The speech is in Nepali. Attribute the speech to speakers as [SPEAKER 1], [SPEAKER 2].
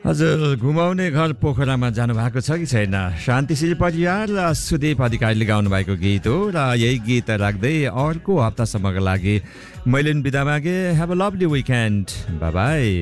[SPEAKER 1] हजुर घुमाउने घर पोखरामा जानु भएको छ कि छैन? शान्तिश्री परियार र सुदेव अधिकारीले गाउनु भएको गीत हो र यही गीत राख्दै अर्को हप्तासम्मको लागि मैले बिदा मागे। Have a lovely weekend, by by.